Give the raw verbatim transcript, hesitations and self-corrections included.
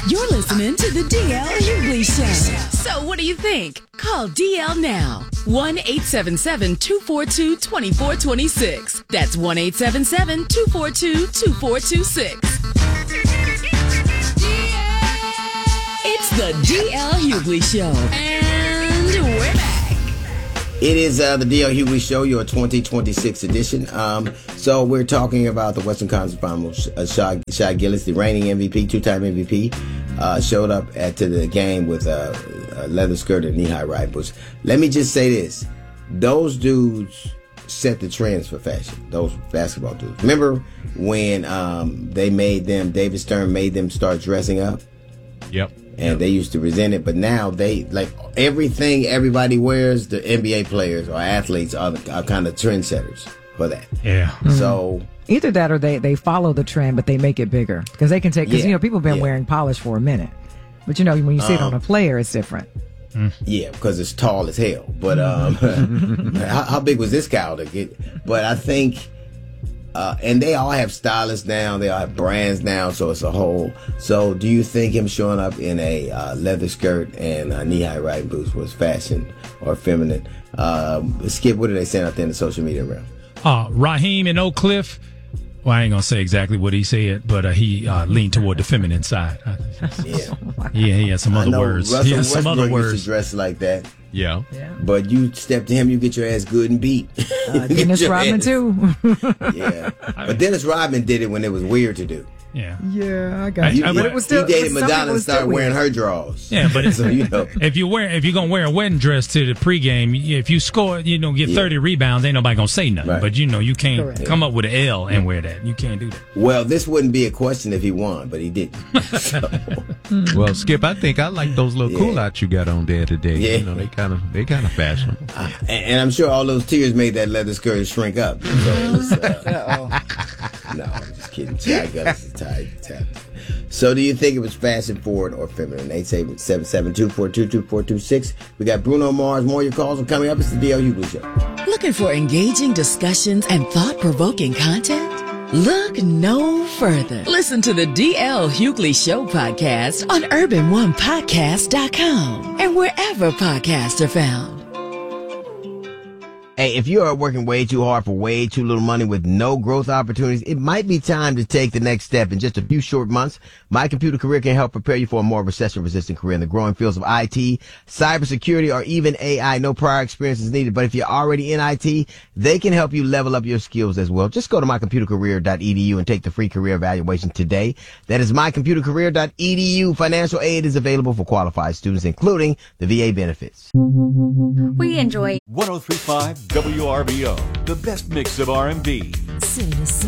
You're listening to the D L Hughley Show. So what do you think? Call D L now. one eight seven seven, two four two, two four two six. That's one eight seven seven, two four two, two four two six. It's the D L Hughley Show. And we're back. It is uh, the D L Hughley Show, your twenty twenty-six edition. Um, so we're talking about the Western Conference Finals. Uh, Shai, Shai Gilgeous, the reigning M V P, two-time M V P, uh, showed up at to the game with a, a leather skirt and knee-high right boots. Let me just say this. Those dudes set the trends for fashion, those basketball dudes. Remember when um, they made them, David Stern made them start dressing up? Yep. And yep. they used to resent it, but now they, like, everything everybody wears, the N B A players or athletes are, are kind of trendsetters for that. Yeah. Mm-hmm. So either that or they, they follow the trend, but they make it bigger. Because they can take, because, yeah, you know, people have been yeah. wearing polish for a minute. But, you know, when you see um, it on a player, it's different. Yeah, because it's tall as hell. But um, how, how big was this cow to get? But I think, uh, and they all have stylists now. They all have brands now, so it's a whole. So do you think him showing up in a uh, leather skirt and uh, knee-high riding boots was fashion or feminine? Uh, Skip, what are they saying out there in the social media realm? Uh, Raheem in Oak Cliff. Well, I ain't gonna say exactly what he said, but uh, he uh, leaned toward the feminine side. Yeah, yeah, he had some other words. Russell He had some Westbrook other words. used to dress like that. Yeah. yeah. But you step to him, you get your ass good and beat. Uh, Dennis Rodman, ass. too. Yeah. But Dennis Rodman did it when it was weird to do. Yeah. Yeah, I got you. I, I, but it was still, he dated some Madonna people and started still wearing weird. her drawers. Yeah, but so, you know. if you wear if you're gonna wear a wedding dress to the pregame, if you score, you know, get thirty yeah. rebounds, ain't nobody gonna say nothing. Right. But you know, you can't Correct. come up with an L and wear that. You can't do that. Well, this wouldn't be a question if he won, but he didn't. So. Well, Skip, I think I like those little yeah. cool outs you got on there today. Yeah. You know, they kind of they kind of fashionable. Uh, and, and I'm sure all those tears made that leather skirt shrink up. So it was, uh, no, I'm just kidding. Shai Gilgeous is tight. tight. So do you think it was fashion forward or feminine? eight seven seven, two four two, two four two six. We got Bruno Mars. More of your calls are coming up. It's the D L Hughley Show. Looking for engaging discussions and thought-provoking content? Look no further. Listen to the D L Hughley Show podcast on urban one podcast dot com and wherever podcasts are found. Hey, if you are working way too hard for way too little money with no growth opportunities, it might be time to take the next step. In just a few short months, My Computer Career can help prepare you for a more recession-resistant career in the growing fields of I T, cybersecurity, or even A I. No prior experience is needed, but if you're already in I T, they can help you level up your skills as well. Just go to my computer career dot e d u and take the free career evaluation today. That is my computer career dot e d u. Financial aid is available for qualified students, including the V A benefits. We enjoy one oh three point five W R B O, the best mix of R and B. City to